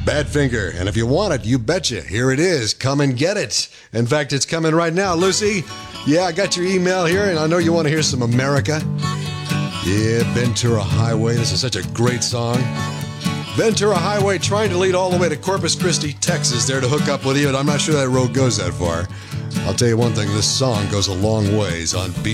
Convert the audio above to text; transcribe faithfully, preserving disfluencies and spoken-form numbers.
Badfinger, and if you want it, you betcha. Here it is. Come and get it. In fact, it's coming right now. Lucy, yeah, I got your email here, and I know you want to hear some America. Yeah, Ventura Highway. This is such a great song. Ventura Highway trying to lead all the way to Corpus Christi, Texas, there to hook up with you, but I'm not sure that road goes that far. I'll tell you one thing, this song goes a long ways on B.